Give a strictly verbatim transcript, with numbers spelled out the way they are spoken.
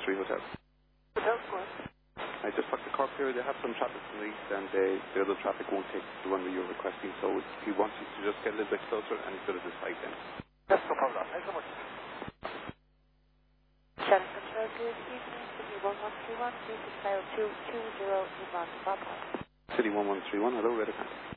three Hotel. Hotel, go on. I just parked the car here. They have some traffic from the east, and they, the other traffic won't take the one that you're requesting. So he wants you to just get a little bit closer and instead of the side then. That's no problem. Thanks so much. Shannon Control, good evening. City one one three one, please dial two two zero Yvonne Papa. City one one three one, hello, Red Account.